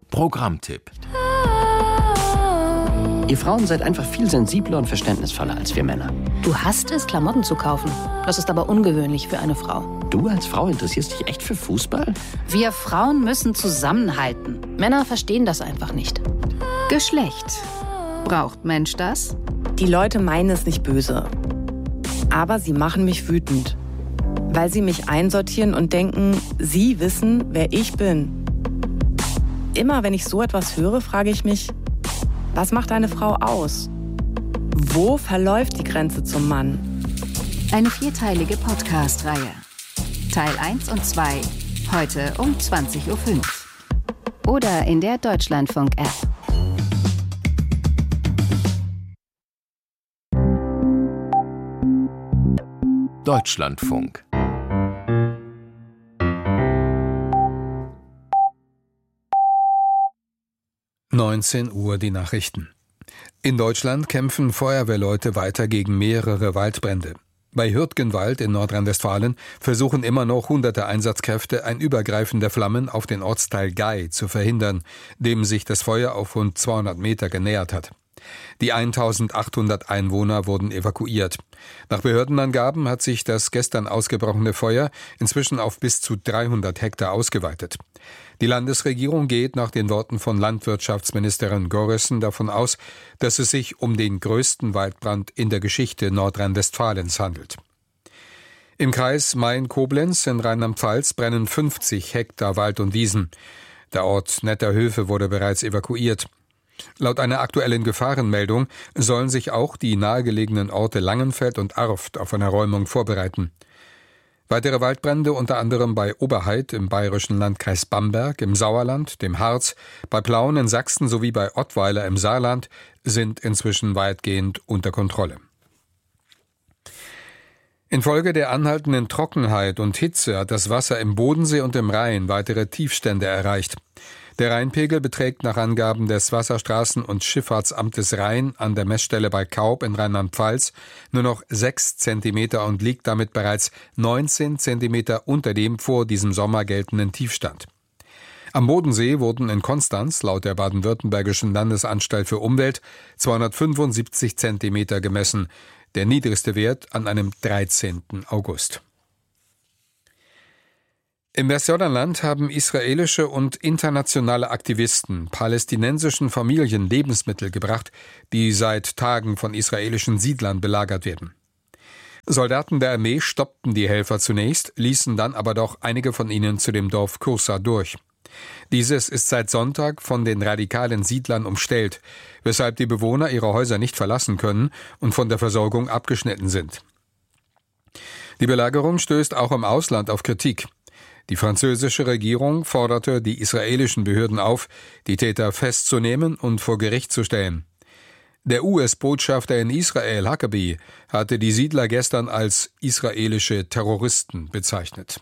Programmtipp. Ihr Frauen seid einfach viel sensibler und verständnisvoller als wir Männer. Du hasst es, Klamotten zu kaufen. Das ist aber ungewöhnlich für eine Frau. Du als Frau interessierst dich echt für Fußball? Wir Frauen müssen zusammenhalten. Männer verstehen das einfach nicht. Geschlecht. Braucht Mensch das? Die Leute meinen es nicht böse. Aber sie machen mich wütend. Weil sie mich einsortieren und denken, sie wissen, wer ich bin. Immer wenn ich so etwas höre, frage ich mich, was macht eine Frau aus? Wo verläuft die Grenze zum Mann? Eine 4-teilige Podcast-Reihe. Teil 1 und 2, heute um 20.05 Uhr. Oder in der Deutschlandfunk-App. Deutschlandfunk. Uhr die Nachrichten. In Deutschland kämpfen Feuerwehrleute weiter gegen mehrere Waldbrände. Bei Hürtgenwald in Nordrhein-Westfalen versuchen immer noch hunderte Einsatzkräfte, ein Übergreifen der Flammen auf den Ortsteil Gay zu verhindern, dem sich das Feuer auf rund 200 Meter genähert hat. Die 1800 Einwohner wurden evakuiert. Nach Behördenangaben hat sich das gestern ausgebrochene Feuer inzwischen auf bis zu 300 Hektar ausgeweitet. Die Landesregierung geht nach den Worten von Landwirtschaftsministerin Göransson davon aus, dass es sich um den größten Waldbrand in der Geschichte Nordrhein-Westfalens handelt. Im Kreis Main-Koblenz in Rheinland-Pfalz brennen 50 Hektar Wald und Wiesen. Der Ort Netterhöfe wurde bereits evakuiert. Laut einer aktuellen Gefahrenmeldung sollen sich auch die nahegelegenen Orte Langenfeld und Arft auf eine Räumung vorbereiten. Weitere Waldbrände unter anderem bei Oberheid im bayerischen Landkreis Bamberg, im Sauerland, dem Harz, bei Plauen in Sachsen sowie bei Ottweiler im Saarland sind inzwischen weitgehend unter Kontrolle. Infolge der anhaltenden Trockenheit und Hitze hat das Wasser im Bodensee und im Rhein weitere Tiefstände erreicht. Der Rheinpegel beträgt nach Angaben des Wasserstraßen- und Schifffahrtsamtes Rhein an der Messstelle bei Kaub in Rheinland-Pfalz nur noch 6 Zentimeter und liegt damit bereits 19 Zentimeter unter dem vor diesem Sommer geltenden Tiefstand. Am Bodensee wurden in Konstanz laut der Baden-Württembergischen Landesanstalt für Umwelt 275 Zentimeter gemessen, der niedrigste Wert an einem 13. August. Im Westjordanland haben israelische und internationale Aktivisten palästinensischen Familien Lebensmittel gebracht, die seit Tagen von israelischen Siedlern belagert werden. Soldaten der Armee stoppten die Helfer zunächst, ließen dann aber doch einige von ihnen zu dem Dorf Kursa durch. Dieses ist seit Sonntag von den radikalen Siedlern umstellt, weshalb die Bewohner ihre Häuser nicht verlassen können und von der Versorgung abgeschnitten sind. Die Belagerung stößt auch im Ausland auf Kritik. Die französische Regierung forderte die israelischen Behörden auf, die Täter festzunehmen und vor Gericht zu stellen. Der US-Botschafter in Israel, Huckabee, hatte die Siedler gestern als israelische Terroristen bezeichnet.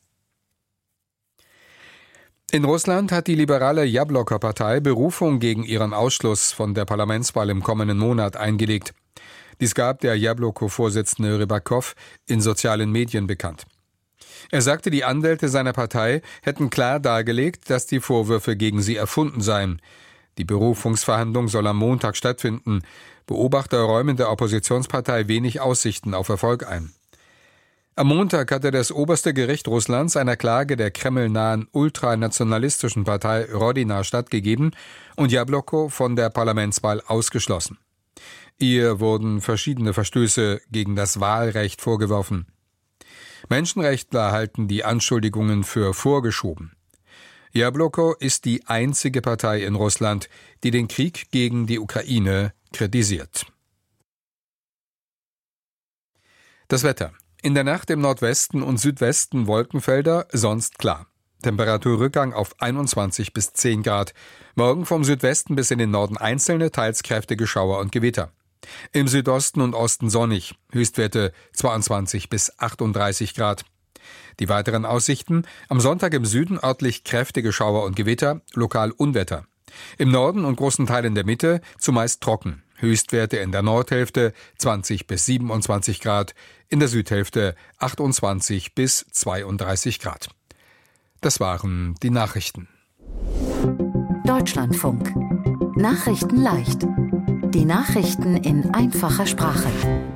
In Russland hat die liberale Jabloko-Partei Berufung gegen ihren Ausschluss von der Parlamentswahl im kommenden Monat eingelegt. Dies gab der Jabloko-Vorsitzende Rybakow in sozialen Medien bekannt. Er sagte, die Anwälte seiner Partei hätten klar dargelegt, dass die Vorwürfe gegen sie erfunden seien. Die Berufungsverhandlung soll am Montag stattfinden. Beobachter räumen der Oppositionspartei wenig Aussichten auf Erfolg ein. Am Montag hatte das oberste Gericht Russlands einer Klage der kremlnahen ultranationalistischen Partei Rodina stattgegeben und Jabloko von der Parlamentswahl ausgeschlossen. Ihr wurden verschiedene Verstöße gegen das Wahlrecht vorgeworfen. Menschenrechtler halten die Anschuldigungen für vorgeschoben. Jabloko ist die einzige Partei in Russland, die den Krieg gegen die Ukraine kritisiert. Das Wetter. In der Nacht im Nordwesten und Südwesten Wolkenfelder, sonst klar. Temperaturrückgang auf 21 bis 10 Grad. Morgen vom Südwesten bis in den Norden einzelne, teils kräftige Schauer und Gewitter. Im Südosten und Osten sonnig, Höchstwerte 22 bis 38 Grad. Die weiteren Aussichten: am Sonntag im Süden örtlich kräftige Schauer und Gewitter, lokal Unwetter. Im Norden und großen Teilen der Mitte zumeist trocken, Höchstwerte in der Nordhälfte 20 bis 27 Grad, in der Südhälfte 28 bis 32 Grad. Das waren die Nachrichten. Deutschlandfunk. Nachrichten leicht. Die Nachrichten in einfacher Sprache.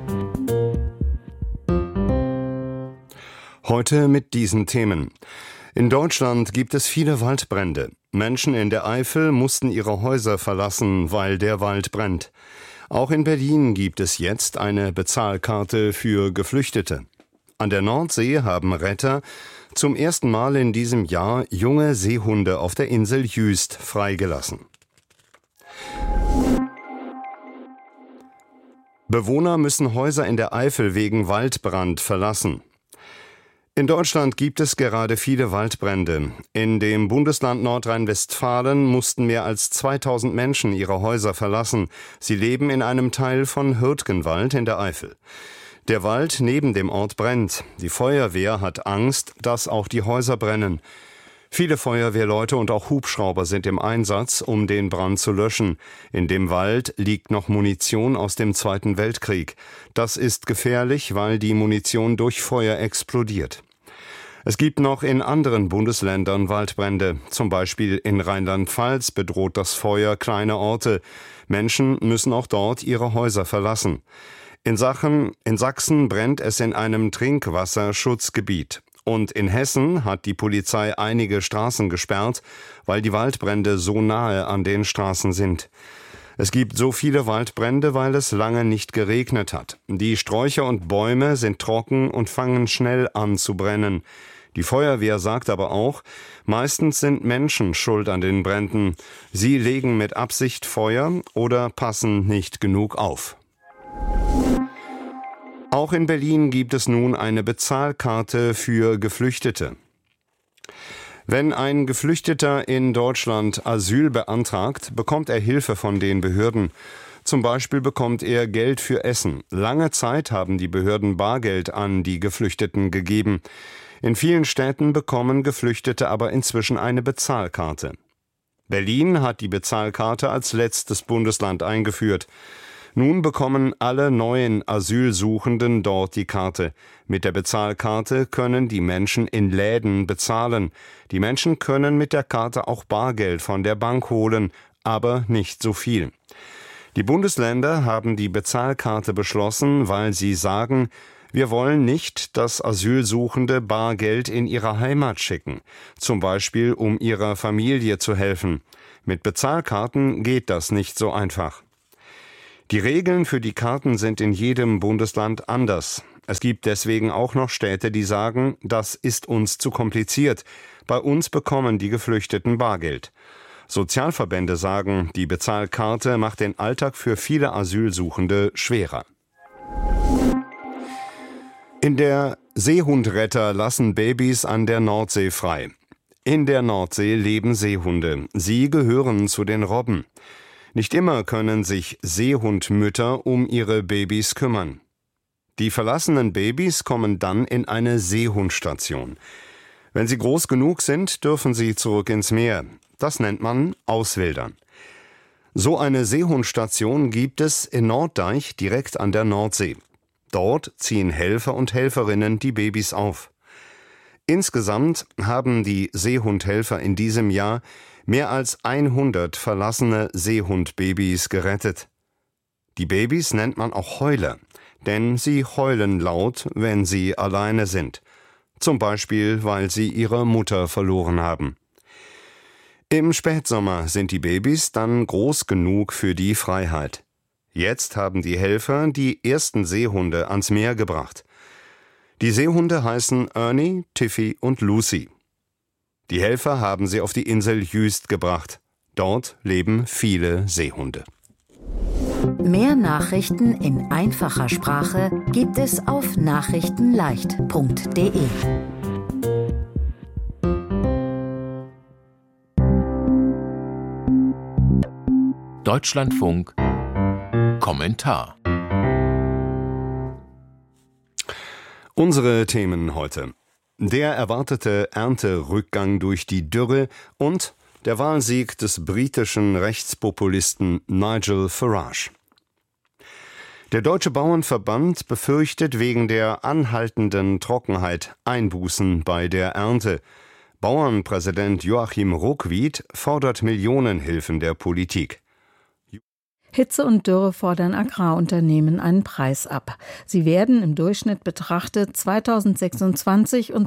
Heute mit diesen Themen. In Deutschland gibt es viele Waldbrände. Menschen in der Eifel mussten ihre Häuser verlassen, weil der Wald brennt. Auch in Berlin gibt es jetzt eine Bezahlkarte für Geflüchtete. An der Nordsee haben Retter zum ersten Mal in diesem Jahr junge Seehunde auf der Insel Jüst freigelassen. Bewohner müssen Häuser in der Eifel wegen Waldbrand verlassen. In Deutschland gibt es gerade viele Waldbrände. In dem Bundesland Nordrhein-Westfalen mussten mehr als 2000 Menschen ihre Häuser verlassen. Sie leben in einem Teil von Hürtgenwald in der Eifel. Der Wald neben dem Ort brennt. Die Feuerwehr hat Angst, dass auch die Häuser brennen. Viele Feuerwehrleute und auch Hubschrauber sind im Einsatz, um den Brand zu löschen. In dem Wald liegt noch Munition aus dem Zweiten Weltkrieg. Das ist gefährlich, weil die Munition durch Feuer explodiert. Es gibt noch in anderen Bundesländern Waldbrände. Zum Beispiel in Rheinland-Pfalz bedroht das Feuer kleine Orte. Menschen müssen auch dort ihre Häuser verlassen. In Sachsen brennt es in einem Trinkwasserschutzgebiet. Und in Hessen hat die Polizei einige Straßen gesperrt, weil die Waldbrände so nahe an den Straßen sind. Es gibt so viele Waldbrände, weil es lange nicht geregnet hat. Die Sträucher und Bäume sind trocken und fangen schnell an zu brennen. Die Feuerwehr sagt aber auch, meistens sind Menschen schuld an den Bränden. Sie legen mit Absicht Feuer oder passen nicht genug auf. Auch in Berlin gibt es nun eine Bezahlkarte für Geflüchtete. Wenn ein Geflüchteter in Deutschland Asyl beantragt, bekommt er Hilfe von den Behörden. Zum Beispiel bekommt er Geld für Essen. Lange Zeit haben die Behörden Bargeld an die Geflüchteten gegeben. In vielen Städten bekommen Geflüchtete aber inzwischen eine Bezahlkarte. Berlin hat die Bezahlkarte als letztes Bundesland eingeführt. Nun bekommen alle neuen Asylsuchenden dort die Karte. Mit der Bezahlkarte können die Menschen in Läden bezahlen. Die Menschen können mit der Karte auch Bargeld von der Bank holen, aber nicht so viel. Die Bundesländer haben die Bezahlkarte beschlossen, weil sie sagen, wir wollen nicht, dass Asylsuchende Bargeld in ihre Heimat schicken, zum Beispiel um ihrer Familie zu helfen. Mit Bezahlkarten geht das nicht so einfach. Die Regeln für die Karten sind in jedem Bundesland anders. Es gibt deswegen auch noch Städte, die sagen, das ist uns zu kompliziert. Bei uns bekommen die Geflüchteten Bargeld. Sozialverbände sagen, die Bezahlkarte macht den Alltag für viele Asylsuchende schwerer. In der Seehundretter lassen Babys an der Nordsee frei. In der Nordsee leben Seehunde. Sie gehören zu den Robben. Nicht immer können sich Seehundmütter um ihre Babys kümmern. Die verlassenen Babys kommen dann in eine Seehundstation. Wenn sie groß genug sind, dürfen sie zurück ins Meer. Das nennt man Auswildern. So eine Seehundstation gibt es in Norddeich direkt an der Nordsee. Dort ziehen Helfer und Helferinnen die Babys auf. Insgesamt haben die Seehundhelfer in diesem Jahr mehr als 100 verlassene Seehundbabys gerettet. Die Babys nennt man auch Heuler, denn sie heulen laut, wenn sie alleine sind. Zum Beispiel, weil sie ihre Mutter verloren haben. Im Spätsommer sind die Babys dann groß genug für die Freiheit. Jetzt haben die Helfer die ersten Seehunde ans Meer gebracht. Die Seehunde heißen Ernie, Tiffy und Lucy. Die Helfer haben sie auf die Insel Jüst gebracht. Dort leben viele Seehunde. Mehr Nachrichten in einfacher Sprache gibt es auf nachrichtenleicht.de. Deutschlandfunk Kommentar. Unsere Themen heute: Der erwartete Ernterückgang durch die Dürre und der Wahlsieg des britischen Rechtspopulisten Nigel Farage. Der Deutsche Bauernverband befürchtet wegen der anhaltenden Trockenheit Einbußen bei der Ernte. Bauernpräsident Joachim Ruckwied fordert Millionenhilfen der Politik. Hitze und Dürre fordern Agrarunternehmen einen Preis ab. Sie werden im Durchschnitt betrachtet 2026 und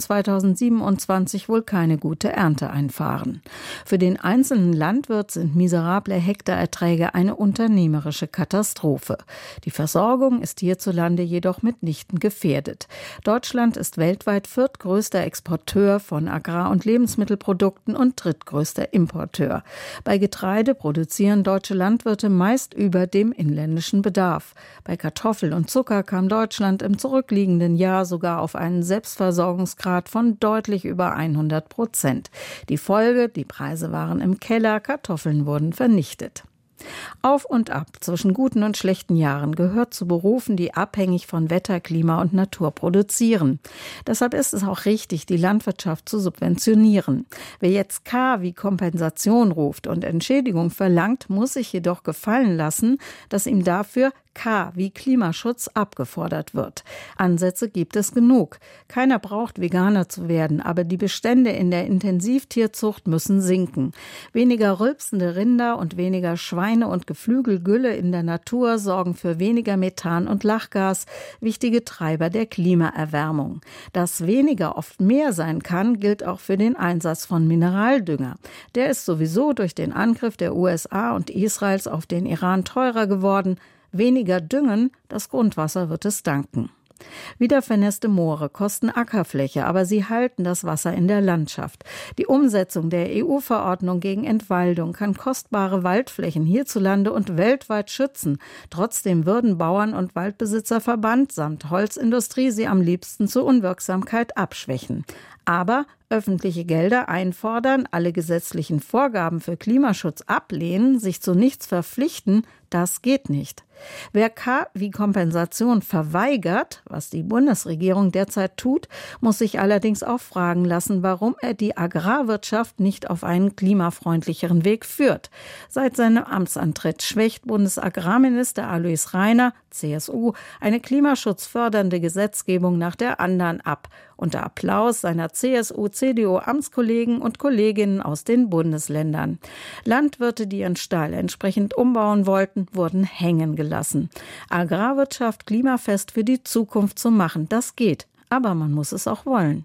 2027 wohl keine gute Ernte einfahren. Für den einzelnen Landwirt sind miserable Hektarerträge eine unternehmerische Katastrophe. Die Versorgung ist hierzulande jedoch mitnichten gefährdet. Deutschland ist weltweit viertgrößter Exporteur von Agrar- und Lebensmittelprodukten und drittgrößter Importeur. Bei Getreide produzieren deutsche Landwirte meist über dem inländischen Bedarf. Bei Kartoffel und Zucker kam Deutschland im zurückliegenden Jahr sogar auf einen Selbstversorgungsgrad von deutlich über 100%. Die Folge: die Preise waren im Keller, Kartoffeln wurden vernichtet. Auf und ab zwischen guten und schlechten Jahren gehört zu Berufen, die abhängig von Wetter, Klima und Natur produzieren. Deshalb ist es auch richtig, die Landwirtschaft zu subventionieren. Wer jetzt K wie Kompensation ruft und Entschädigung verlangt, muss sich jedoch gefallen lassen, dass ihm dafür K wie Klimaschutz abgefordert wird. Ansätze gibt es genug. Keiner braucht Veganer zu werden, aber die Bestände in der Intensivtierzucht müssen sinken. Weniger rülpsende Rinder und weniger Schweine und Geflügelgülle in der Natur sorgen für weniger Methan und Lachgas, wichtige Treiber der Klimaerwärmung. Dass weniger oft mehr sein kann, gilt auch für den Einsatz von Mineraldünger. Der ist sowieso durch den Angriff der USA und Israels auf den Iran teurer geworden. Weniger düngen, das Grundwasser wird es danken. Wiedervernässte Moore kosten Ackerfläche, aber sie halten das Wasser in der Landschaft. Die Umsetzung der EU-Verordnung gegen Entwaldung kann kostbare Waldflächen hierzulande und weltweit schützen. Trotzdem würden Bauern und Waldbesitzerverband samt Holzindustrie sie am liebsten zur Unwirksamkeit abschwächen. Aber öffentliche Gelder einfordern, alle gesetzlichen Vorgaben für Klimaschutz ablehnen, sich zu nichts verpflichten, das geht nicht. Wer K wie Kompensation verweigert, was die Bundesregierung derzeit tut, muss sich allerdings auch fragen lassen, warum er die Agrarwirtschaft nicht auf einen klimafreundlicheren Weg führt. Seit seinem Amtsantritt schwächt Bundesagrarminister Alois Rainer, CSU, eine klimaschutzfördernde Gesetzgebung nach der anderen ab. Unter Applaus seiner CSU-CDU-Amtskollegen und Kolleginnen aus den Bundesländern. Landwirte, die ihren Stall entsprechend umbauen wollten, wurden hängen gelassen. Agrarwirtschaft klimafest für die Zukunft zu machen, das geht. Aber man muss es auch wollen.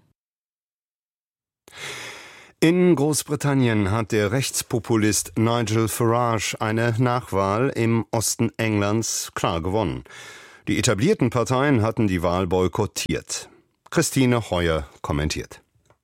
In Großbritannien hat der Rechtspopulist Nigel Farage eine Nachwahl im Osten Englands klar gewonnen. Die etablierten Parteien hatten die Wahl boykottiert. Christine Heuer kommentiert.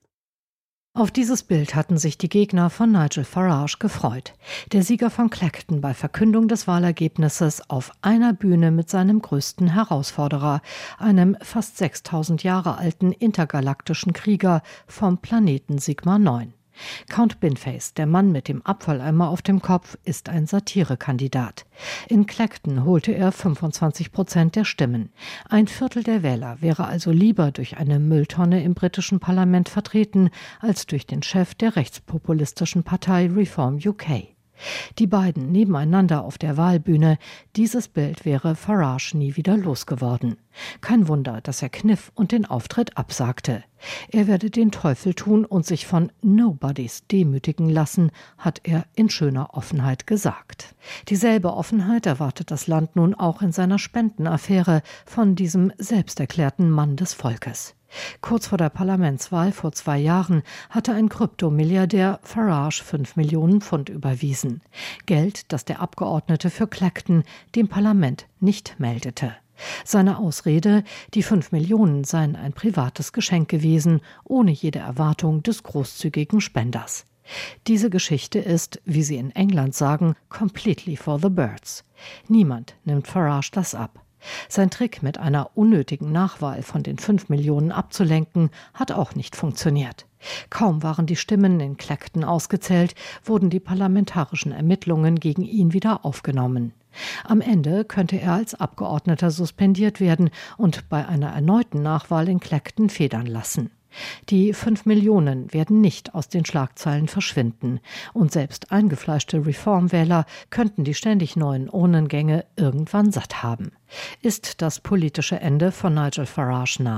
Auf dieses Bild hatten sich die Gegner von Nigel Farage gefreut. Der Sieger von Clacton bei Verkündung des Wahlergebnisses auf einer Bühne mit seinem größten Herausforderer, einem fast 6000 Jahre alten intergalaktischen Krieger vom Planeten Sigma 9. Count Binface, der Mann mit dem Abfalleimer auf dem Kopf, ist ein Satirekandidat. In Clacton holte er 25% der Stimmen. Ein Viertel der Wähler wäre also lieber durch eine Mülltonne im britischen Parlament vertreten, als durch den Chef der rechtspopulistischen Partei Reform UK. Die beiden nebeneinander auf der Wahlbühne, dieses Bild wäre Farage nie wieder losgeworden. Kein Wunder, dass er kniff und den Auftritt absagte. Er werde den Teufel tun und sich von Nobodies demütigen lassen, hat er in schöner Offenheit gesagt. Dieselbe Offenheit erwartet das Land nun auch in seiner Spendenaffäre von diesem selbsterklärten Mann des Volkes. Kurz vor der Parlamentswahl vor 2 Jahren hatte ein Kryptomilliardär Farage 5 Millionen Pfund überwiesen. Geld, das der Abgeordnete für Clacton dem Parlament nicht meldete. Seine Ausrede, die 5 Millionen seien ein privates Geschenk gewesen, ohne jede Erwartung des großzügigen Spenders. Diese Geschichte ist, wie sie in England sagen, completely for the birds. Niemand nimmt Farage das ab. Sein Trick, mit einer unnötigen Nachwahl von den 5 Millionen abzulenken, hat auch nicht funktioniert. Kaum waren die Stimmen in Clacton ausgezählt, wurden die parlamentarischen Ermittlungen gegen ihn wieder aufgenommen. Am Ende könnte er als Abgeordneter suspendiert werden und bei einer erneuten Nachwahl in Clacton federn lassen. Die 5 Millionen werden nicht aus den Schlagzeilen verschwinden. Und selbst eingefleischte Reformwähler könnten die ständig neuen Urnengänge irgendwann satt haben. Ist das politische Ende von Nigel Farage nah?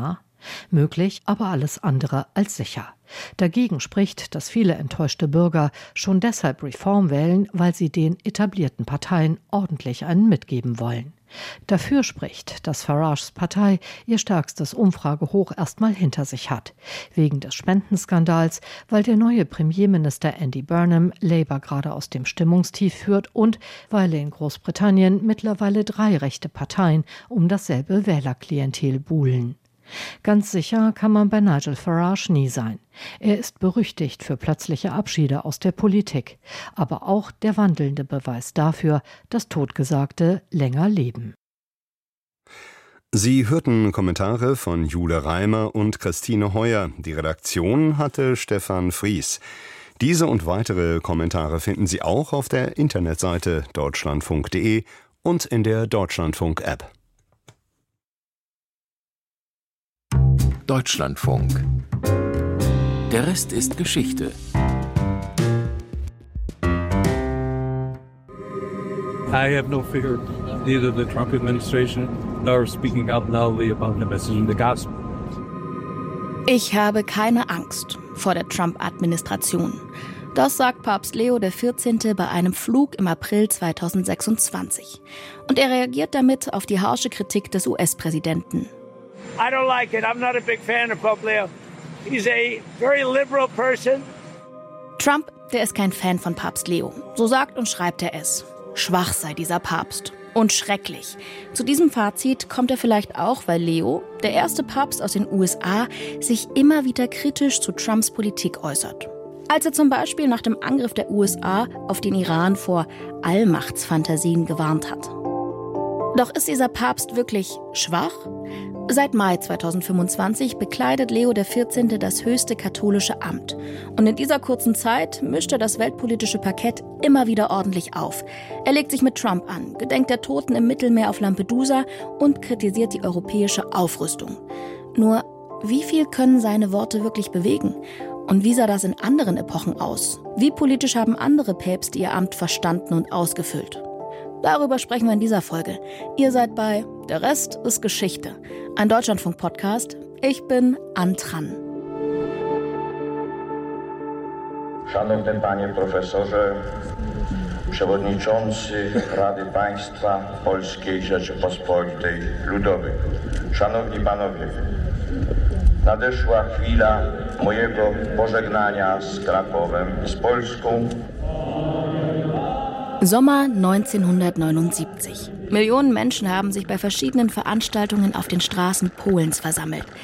Möglich, aber alles andere als sicher. Dagegen spricht, dass viele enttäuschte Bürger schon deshalb Reform wählen, weil sie den etablierten Parteien ordentlich einen mitgeben wollen. Dafür spricht, dass Farages Partei ihr stärkstes Umfragehoch erstmal hinter sich hat. Wegen des Spendenskandals, weil der neue Premierminister Andy Burnham Labour gerade aus dem Stimmungstief führt und weil in Großbritannien mittlerweile 3 rechte Parteien um dasselbe Wählerklientel buhlen. Ganz sicher kann man bei Nigel Farage nie sein. Er ist berüchtigt für plötzliche Abschiede aus der Politik, aber auch der wandelnde Beweis dafür, dass Totgesagte länger leben. Sie hörten Kommentare von Jule Reimer und Christine Heuer. Die Redaktion hatte Stefan Fries. Diese und weitere Kommentare finden Sie auch auf der Internetseite deutschlandfunk.de und in der Deutschlandfunk-App. Deutschlandfunk. Der Rest ist Geschichte. I have no fear, neither the Trump administration nor speaking out loudly about the message of the gospel. Ich habe keine Angst vor der Trump-Administration. Das sagt Papst Leo XIV. Bei einem Flug im April 2026. Und er reagiert damit auf die harsche Kritik des US-Präsidenten. I don't like it. I'm not a big fan of Pope Leo. He's a very liberal person. Trump, der ist kein Fan von Papst Leo. So sagt und schreibt er es. Schwach sei dieser Papst. Und schrecklich. Zu diesem Fazit kommt er vielleicht auch, weil Leo, der erste Papst aus den USA, sich immer wieder kritisch zu Trumps Politik äußert. Als er zum Beispiel nach dem Angriff der USA auf den Iran vor Allmachtsfantasien gewarnt hat. Doch ist dieser Papst wirklich schwach? Seit Mai 2025 bekleidet Leo XIV. Das höchste katholische Amt. Und in dieser kurzen Zeit mischt er das weltpolitische Parkett immer wieder ordentlich auf. Er legt sich mit Trump an, gedenkt der Toten im Mittelmeer auf Lampedusa und kritisiert die europäische Aufrüstung. Nur, wie viel können seine Worte wirklich bewegen? Und wie sah das in anderen Epochen aus? Wie politisch haben andere Päpste ihr Amt verstanden und ausgefüllt? Darüber sprechen wir in dieser Folge. Ihr seid bei Der Rest ist Geschichte, ein Deutschlandfunk-Podcast. Ich bin Antran. Szanowny Panie Profesorze, Przewodniczący Rady Państwa Polskiej Rzeczypospolitej Ludowej. Szanowni Panowie, nadeszła chwila mojego pożegnania z Krakowem i z Polską. Sommer 1979. Millionen Menschen haben sich bei verschiedenen Veranstaltungen auf den Straßen Polens versammelt.